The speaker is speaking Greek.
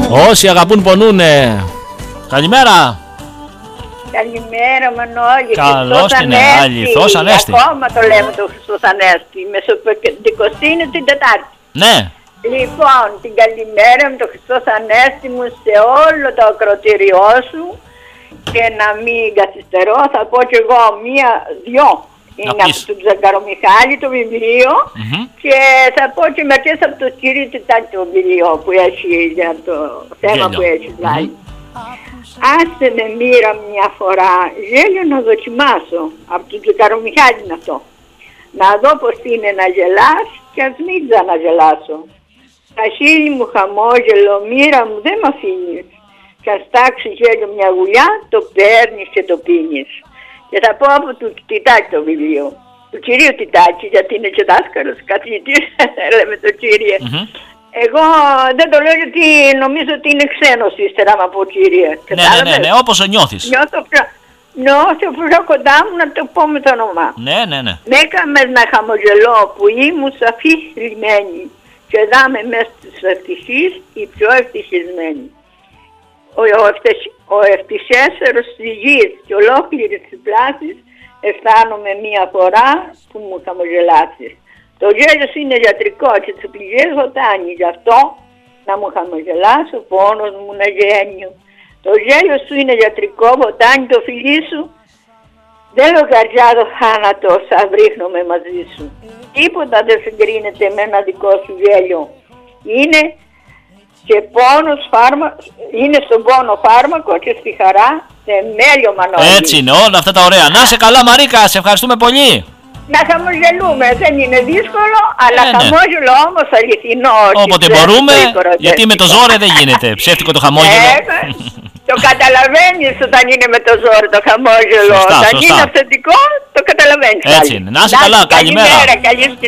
Όσοι αγαπούν ποννούνε. Καλημέρα. Καλημέρα Μανώλη. Καλώς την Αληθώς Ανέστη. Ακόμα το λέμε το Χριστός Ανέστη. Μεσοπεντηκοστή είναι την Τετάρτη. Ναι. Λοιπόν, την καλημέρα με το Χριστός Ανέστη μου σε όλο το ακροτήριό σου. Και να μην καθυστερώ, θα πω κι εγώ δυο. Είναι από τον Ζακαρομιχάλη το βιβλίο και θα πω και μερικές από το κύριο Τιτάκη το βιβλίο που έχει για το θέμα που έχει βάλει. Άσε με μοίρα μια φορά γέλιο να δοκιμάσω, από τον Ζακαρομιχάλη είναι αυτό. Να δω πως είναι να γελάς και ας μην ξαναγελάσω. Τα χείλη μου χαμόγελο, μοίρα μου δεν μ' αφήνεις. Κι ας τάξει γέλιο μια γουλιά, το παίρνεις και το πίνεις. Και θα πω από του Τιτάκη το βιβλίο, του κυρίου Τιτάκη, γιατί είναι και δάσκαλος, καθηγητής, λέμε το κύριε. Εγώ δεν το λέω γιατί νομίζω ότι είναι ξένος ύστερα να πω κύριε. Ναι, όπως το νιώθεις. Νιώθω πιο κοντά μου να το πω με το όνομά. Ναι. Με έκαμες να χαμογελώ που ήμουν σαφή λιμένη και δάμε μέσα στους ευτυχείς οι πιο ευτυχισμένοι. Ο ευτυχέστερος της γης και ολόκληρης της πλάσης αισθάνομαι μία φορά που μου χαμογελάσεις. Το γέλιο σου είναι γιατρικό και τις πληγές βοτάνει, γι' αυτό να μου χαμογελάσει ο πόνος μου να γένιο. Το γέλιο σου είναι γιατρικό, βοτάνει το φιλί σου, δεν λογαριά το θάνατο σαν βρίχνομαι μαζί σου. Τίποτα δεν συγκρίνεται με ένα δικό σου γέλιο. Είναι και πόνος είναι στον πόνο φάρμακο και στη χαρά θεμέλιο Μανώλη. Έτσι είναι όλα αυτά τα ωραία. Να σε καλά Μαρίκα, σε ευχαριστούμε πολύ. Να χαμογελούμε, δεν είναι δύσκολο, αλλά χαμόγελο όμως αληθινό. Όποτε μπορούμε, γιατί με το ζόρι δεν γίνεται. Ψεύτικο το χαμόγελο. Το καταλαβαίνεις όταν είναι με το ζόρι το χαμόγελο. Όταν είναι αυθεντικό, το καταλαβαίνεις. Έτσι είναι. Να σε καλά, καλημέρα. Καλή